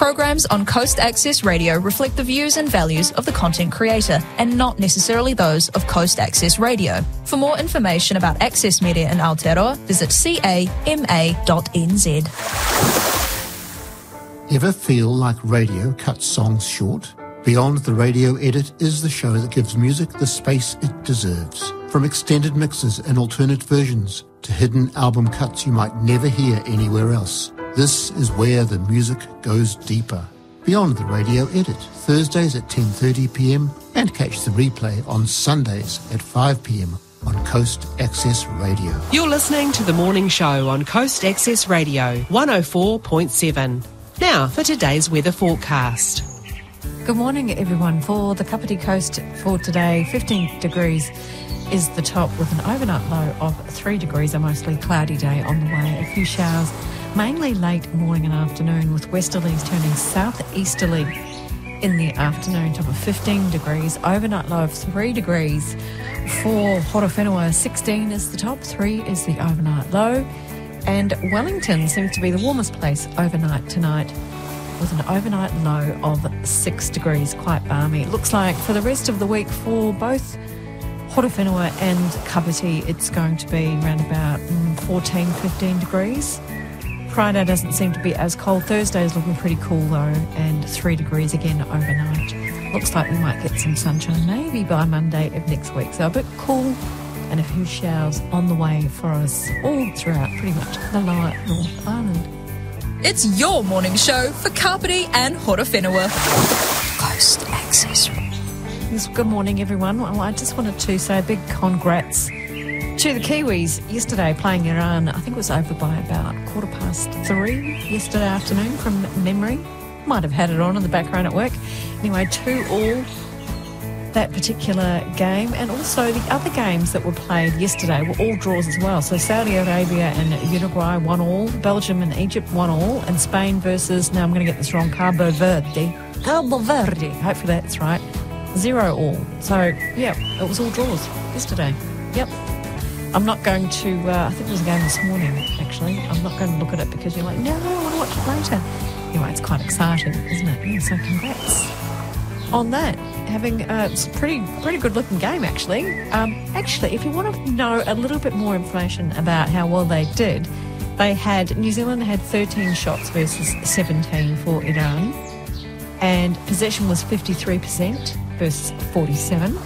Programs on Coast Access Radio reflect the views and values of the content creator and not necessarily those of Coast Access Radio. For more information about Access Media in Aotearoa, visit cama.nz. Ever feel like radio cuts songs short? Beyond the Radio Edit is the show that gives music the space it deserves. From extended mixes and alternate versions to hidden album cuts you might never hear anywhere else. This is where the music goes deeper. Beyond the Radio Edit, Thursdays at 10:30pm and catch the replay on Sundays at 5pm on Coast Access Radio. You're listening to The Morning Show on Coast Access Radio 104.7. Now for today's weather forecast. Good morning, everyone. For the Kapiti Coast for today, 15 degrees is the top with an overnight low of 3 degrees. A mostly cloudy day on the way. A few showers, mainly late morning and afternoon, with westerlies turning southeasterly in the afternoon. Top of 15 degrees, overnight low of 3 degrees. For Horowhenua, 16 is the top, 3 is the overnight low. And Wellington seems to be the warmest place overnight tonight, with an overnight low of 6 degrees, quite balmy. It looks like for the rest of the week for both Horowhenua and Kapiti, it's going to be around about 14, 15 degrees. Friday doesn't seem to be as cold. Thursday is looking pretty cool though, and 3 degrees again overnight. Looks like we might get some sunshine maybe by Monday of next week. So a bit cool and a few showers on the way for us all throughout pretty much the lower North Island. It's your morning show for Kapiti and Horowhenua. Coast Access. Yes, good morning, everyone. Well, I just wanted to say a big congrats to the Kiwis yesterday playing Iran. I think it was over by about 3:15 yesterday afternoon from memory. Might have had it on in the background at work. Anyway, 2-2 that particular game, and also the other games that were played yesterday were all draws as well. So Saudi Arabia and Uruguay 1-1, Belgium and Egypt 1-1, and Spain versus, now I'm going to get this wrong, Cabo Verde, hopefully that's right, 0-0. So yeah, it was all draws yesterday. Yep. I'm not going to, I think there was a game this morning actually. I'm not going to look at it because you're like, no, I want to watch it later. Anyway, it's quite exciting, isn't it? Yeah, so congrats on that. Having a pretty good looking game actually. Actually, if you want to know a little bit more information about how well they did, New Zealand had 13 shots versus 17 for Iran, and possession was 53% versus 47.